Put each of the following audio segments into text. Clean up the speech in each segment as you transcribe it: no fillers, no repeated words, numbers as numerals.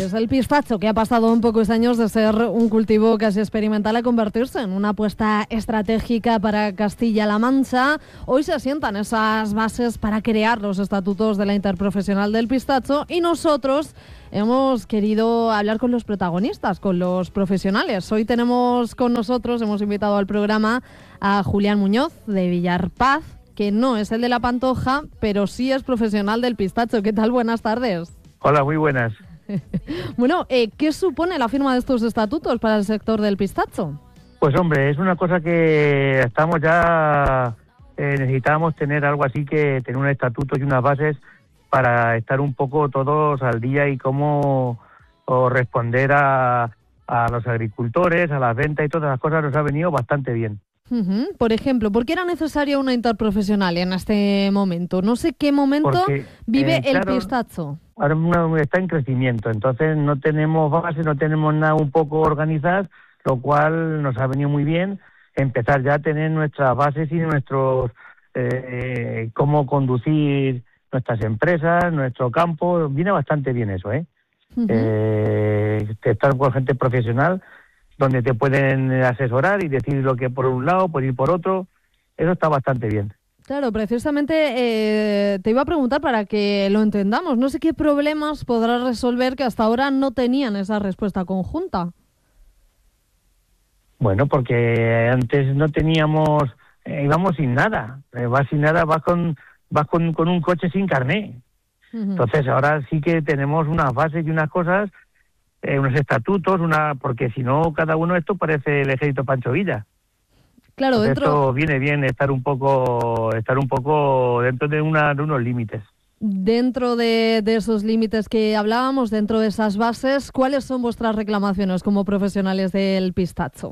pues el pistacho, que ha pasado en pocos años de ser un cultivo casi experimental a convertirse en una apuesta estratégica para Castilla-La Mancha, hoy se asientan esas bases para crear los estatutos de la interprofesional del pistacho y nosotros hemos querido hablar con los protagonistas, con los profesionales. Hoy tenemos con nosotros, hemos invitado al programa a Julián Muñoz de Villarpaz, que no es el de la Pantoja, pero sí es profesional del pistacho. ¿Qué tal? Buenas tardes. Hola, muy buenas. Bueno, ¿qué supone la firma de estos estatutos para el sector del pistacho? Pues hombre, es una cosa que estamos ya, necesitábamos tener algo así, que tener unos estatutos y unas bases para estar un poco todos al día y cómo responder a los agricultores, a las ventas y todas las cosas. Nos ha venido bastante bien. Por ejemplo, ¿por qué era necesaria una interprofesional en este momento? No sé qué momento Porque, vive el claro, pistacho. Ahora está en crecimiento, entonces no tenemos base, no tenemos nada un poco organizadas, lo cual nos ha venido muy bien empezar ya a tener nuestras bases y nuestros cómo conducir nuestras empresas, nuestro campo. Viene bastante bien eso, estar con gente profesional donde te pueden asesorar y decir lo que por un lado, por ir por otro. Eso está bastante bien. Claro, precisamente te iba a preguntar para que lo entendamos. No sé qué problemas podrás resolver que hasta ahora no tenían esa respuesta conjunta. Bueno, porque antes no teníamos, íbamos sin nada. Vas sin nada, vas con un coche sin carné. Entonces ahora sí que tenemos unas bases y unas cosas, unos estatutos, porque si no cada uno esto parece el ejército Pancho Villa. Claro, Entonces esto viene bien estar un poco dentro de unos límites. Dentro de esos límites que hablábamos, dentro de esas bases, ¿cuáles son vuestras reclamaciones como profesionales del pistacho?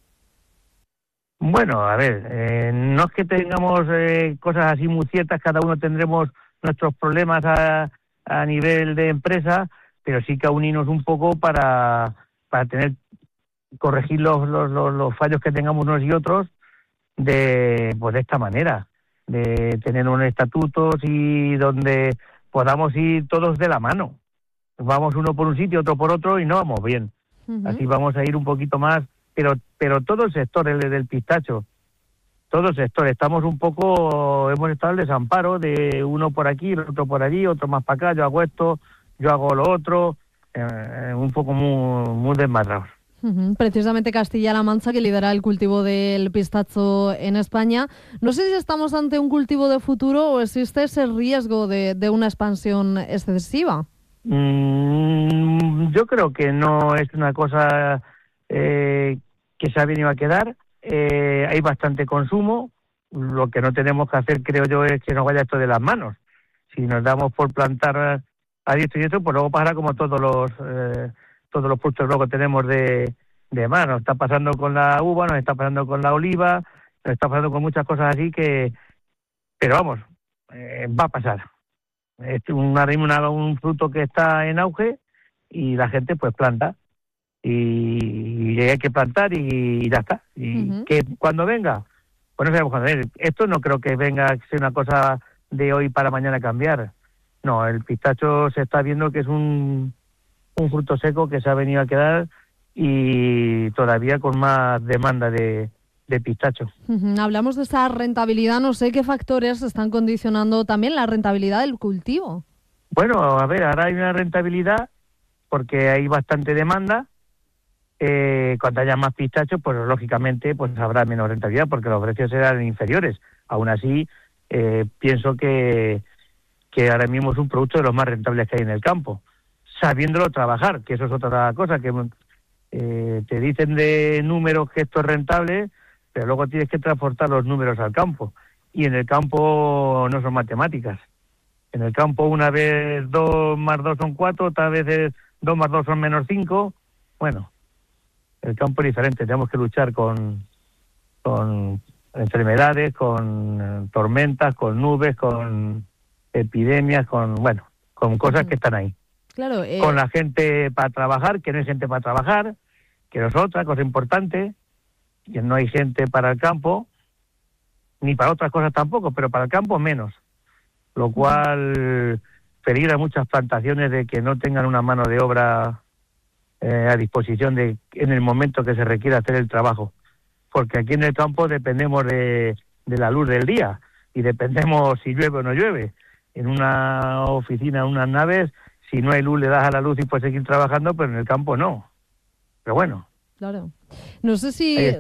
Bueno, a ver, no es que tengamos cosas así muy ciertas, cada uno tendremos nuestros problemas a nivel de empresa, pero sí que unirnos un poco para corregir los fallos que tengamos unos y otros de esta manera, de tener unos estatutos y donde podamos ir todos de la mano. Vamos uno por un sitio, otro por otro y no vamos bien. Así vamos a ir un poquito más, pero todo el sector del pistacho, todo el sector, hemos estado al desamparo de uno por aquí, el otro por allí, otro más para acá, yo hago esto, yo hago lo otro, un poco muy desmadrados. Precisamente Castilla-La Mancha, que lidera el cultivo del pistacho en España. No sé si estamos ante un cultivo de futuro o existe ese riesgo de una expansión excesiva. Yo creo que no es una cosa que se ha venido a quedar. Hay bastante consumo. Lo que no tenemos que hacer, creo yo, es que nos vaya esto de las manos. Si nos damos por plantar a diestro y diestro, pues luego pasará como todos los productos luego tenemos de más. Nos está pasando con la uva, nos está pasando con la oliva, nos está pasando con muchas cosas así pero vamos, va a pasar. Es un fruto que está en auge y la gente pues planta y hay que plantar y ya está. Y que cuando venga, pues no sabemos cuándo venga. Esto no creo que venga a ser una cosa de hoy para mañana cambiar. No, el pistacho se está viendo que es un fruto seco que se ha venido a quedar y todavía con más demanda de pistacho. Hablamos de esa rentabilidad, no sé qué factores están condicionando también la rentabilidad del cultivo. Bueno, a ver, ahora hay una rentabilidad porque hay bastante demanda. Cuando haya más pistachos, pues lógicamente pues habrá menos rentabilidad porque los precios serán inferiores. Aún así, pienso que ahora mismo es un producto de los más rentables que hay en el campo, sabiéndolo trabajar, que eso es otra cosa, que te dicen de números que esto es rentable, pero luego tienes que transportar los números al campo. Y en el campo no son matemáticas. En el campo una vez 2 más 2 son 4, otra vez 2 más 2 son menos 5. Bueno, el campo es diferente. Tenemos que luchar con enfermedades, con tormentas, con nubes, con epidemias, con cosas que están ahí. Claro, con la gente para trabajar, que no hay gente para trabajar, que no es otra cosa importante, que no hay gente para el campo, ni para otras cosas tampoco, pero para el campo menos. Lo cual peligran muchas plantaciones de que no tengan una mano de obra a disposición en el momento que se requiera hacer el trabajo. Porque aquí en el campo dependemos de la luz del día y dependemos si llueve o no llueve. En una oficina, en unas naves, si no hay luz le das a la luz y puedes seguir trabajando, pero en el campo no. Pero bueno. Claro. No sé si